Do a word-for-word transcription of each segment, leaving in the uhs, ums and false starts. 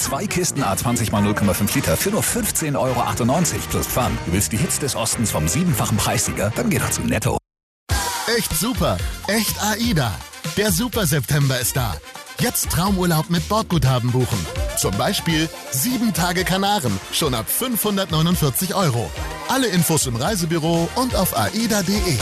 Zwei Kisten A zwanzig mal null Komma fünf Liter für nur fünfzehn Euro achtundneunzig plus Pfand. Du willst die Hits des Ostens vom siebenfachen Preissieger? Dann geh doch zu Netto. Echt super. Echt AIDA. Der Super September ist da. Jetzt Traumurlaub mit Bordguthaben buchen. Zum Beispiel sieben Tage Kanaren, schon ab fünfhundertneunundvierzig Euro. Alle Infos im Reisebüro und auf aida punkt de.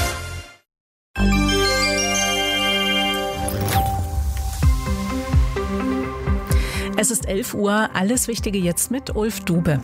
Es ist elf Uhr, alles Wichtige jetzt mit Ulf Dube.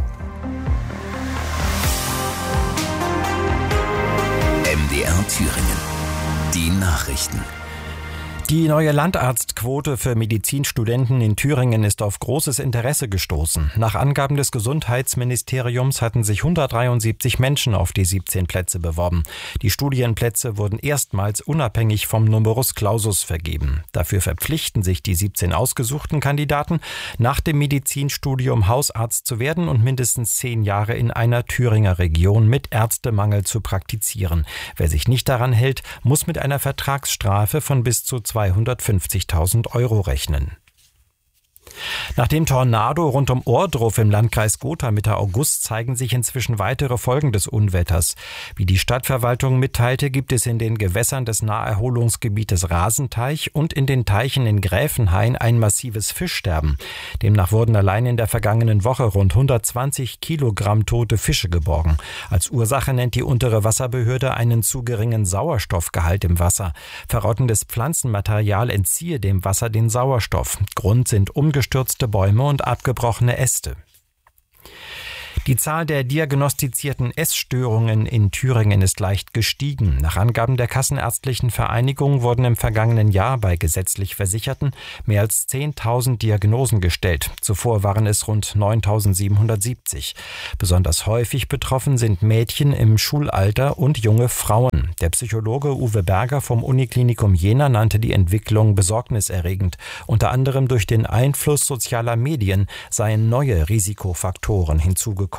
M D R Thüringen. Die Nachrichten. Die neue Landarztquote für Medizinstudenten in Thüringen ist auf großes Interesse gestoßen. Nach Angaben des Gesundheitsministeriums hatten sich hundertdreiundsiebzig Menschen auf die siebzehn Plätze beworben. Die Studienplätze wurden erstmals unabhängig vom Numerus Clausus vergeben. Dafür verpflichten sich die siebzehn ausgesuchten Kandidaten, nach dem Medizinstudium Hausarzt zu werden und mindestens zehn Jahre in einer Thüringer Region mit Ärztemangel zu praktizieren. Wer sich nicht daran hält, muss mit einer Vertragsstrafe von bis zu zweihundertfünfzigtausend Euro rechnen. Nach dem Tornado rund um Ohrdruf im Landkreis Gotha Mitte August zeigen sich inzwischen weitere Folgen des Unwetters. Wie die Stadtverwaltung mitteilte, gibt es in den Gewässern des Naherholungsgebietes Rasenteich und in den Teichen in Gräfenhain ein massives Fischsterben. Demnach wurden allein in der vergangenen Woche rund hundertzwanzig Kilogramm tote Fische geborgen. Als Ursache nennt die untere Wasserbehörde einen zu geringen Sauerstoffgehalt im Wasser. Verrottendes Pflanzenmaterial entziehe dem Wasser den Sauerstoff. Grund sind umgestürzte Gestürzte Bäume und abgebrochene Äste. Die Zahl der diagnostizierten Essstörungen in Thüringen ist leicht gestiegen. Nach Angaben der Kassenärztlichen Vereinigung wurden im vergangenen Jahr bei gesetzlich Versicherten mehr als zehntausend Diagnosen gestellt. Zuvor waren es rund neuntausendsiebenhundertsiebzig. Besonders häufig betroffen sind Mädchen im Schulalter und junge Frauen. Der Psychologe Uwe Berger vom Uniklinikum Jena nannte die Entwicklung besorgniserregend. Unter anderem durch den Einfluss sozialer Medien seien neue Risikofaktoren hinzugekommen.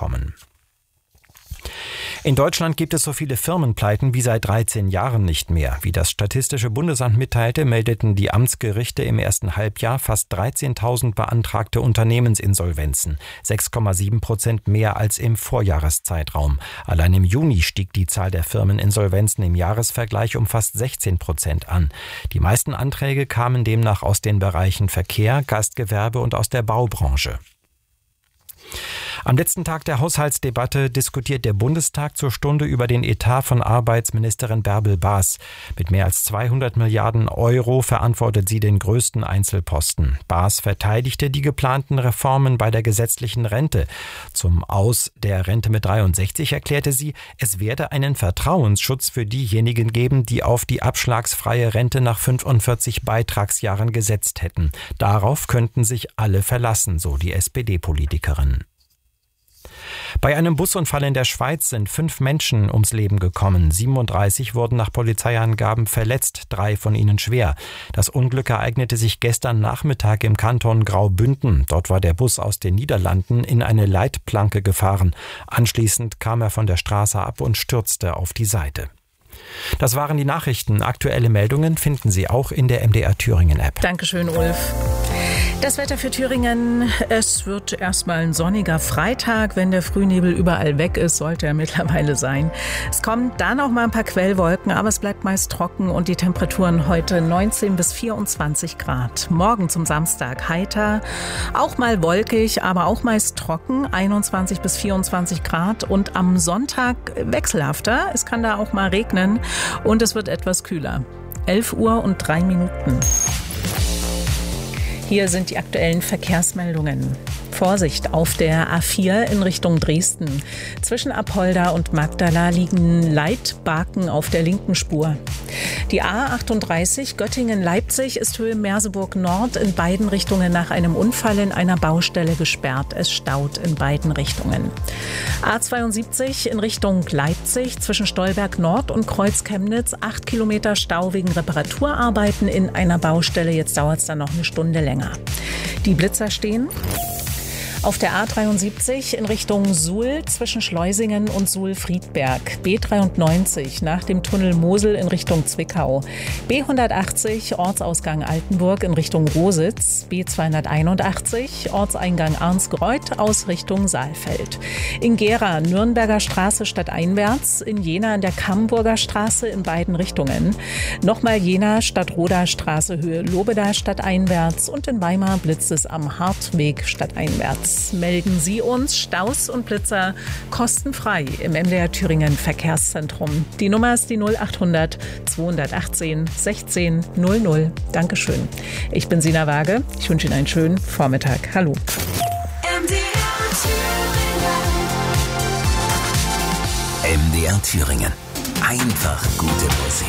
In Deutschland gibt es so viele Firmenpleiten wie seit dreizehn Jahren nicht mehr. Wie das Statistische Bundesamt mitteilte, meldeten die Amtsgerichte im ersten Halbjahr fast dreizehntausend beantragte Unternehmensinsolvenzen, sechs Komma sieben Prozent mehr als im Vorjahreszeitraum. Allein im Juni stieg die Zahl der Firmeninsolvenzen im Jahresvergleich um fast sechzehn Prozent an. Die meisten Anträge kamen demnach aus den Bereichen Verkehr, Gastgewerbe und aus der Baubranche. Am letzten Tag der Haushaltsdebatte diskutiert der Bundestag zur Stunde über den Etat von Arbeitsministerin Bärbel Baas. Mit mehr als zweihundert Milliarden Euro verantwortet sie den größten Einzelposten. Baas verteidigte die geplanten Reformen bei der gesetzlichen Rente. Zum Aus der Rente mit dreiundsechzig erklärte sie, es werde einen Vertrauensschutz für diejenigen geben, die auf die abschlagsfreie Rente nach fünfundvierzig Beitragsjahren gesetzt hätten. Darauf könnten sich alle verlassen, so die S P D-Politikerin. Bei einem Busunfall in der Schweiz sind fünf Menschen ums Leben gekommen. siebenunddreißig wurden nach Polizeiangaben verletzt, drei von ihnen schwer. Das Unglück ereignete sich gestern Nachmittag im Kanton Graubünden. Dort war der Bus aus den Niederlanden in eine Leitplanke gefahren. Anschließend kam er von der Straße ab und stürzte auf die Seite. Das waren die Nachrichten. Aktuelle Meldungen finden Sie auch in der M D R Thüringen App. Dankeschön, Ulf. Das Wetter für Thüringen, es wird erstmal ein sonniger Freitag. Wenn der Frühnebel überall weg ist, sollte er mittlerweile sein. Es kommen dann auch mal ein paar Quellwolken, aber es bleibt meist trocken und die Temperaturen heute neunzehn bis vierundzwanzig Grad. Morgen zum Samstag heiter, auch mal wolkig, aber auch meist trocken, einundzwanzig bis vierundzwanzig Grad. Und am Sonntag wechselhafter, es kann da auch mal regnen und es wird etwas kühler. elf Uhr und drei Minuten. Hier sind die aktuellen Verkehrsmeldungen. Vorsicht auf der A vier in Richtung Dresden. Zwischen Apolda und Magdala liegen Leitbaken auf der linken Spur. Die A achtunddreißig Göttingen-Leipzig ist Höhe Merseburg Nord in beiden Richtungen nach einem Unfall in einer Baustelle gesperrt. Es staut in beiden Richtungen. A zweiundsiebzig in Richtung Leipzig zwischen Stolberg Nord und Kreuz Chemnitz. Acht Kilometer Stau wegen Reparaturarbeiten in einer Baustelle. Jetzt dauert es dann noch eine Stunde länger. Die Blitzer stehen. Auf der A dreiundsiebzig in Richtung Suhl zwischen Schleusingen und Suhl-Friedberg. B dreiundneunzig nach dem Tunnel Mosel in Richtung Zwickau. B hundertachtzig Ortsausgang Altenburg in Richtung Rositz. B zweihunderteinundachtzig Ortseingang Arnsgreuth aus Richtung Saalfeld. In Gera Nürnberger Straße stadteinwärts. In Jena an der Kamburger Straße in beiden Richtungen. Nochmal Jena Stadtroder Straße Höhe Lobeda stadteinwärts. Und in Weimar blitzt es am Hartweg stadteinwärts. Melden Sie uns Staus und Blitzer kostenfrei im M D R Thüringen Verkehrszentrum. Die Nummer ist die null achthundert zweihundertachtzehn sechzehn null null. Dankeschön. Ich bin Sina Waage. Ich wünsche Ihnen einen schönen Vormittag. Hallo. M D R Thüringen. Einfach gute Musik.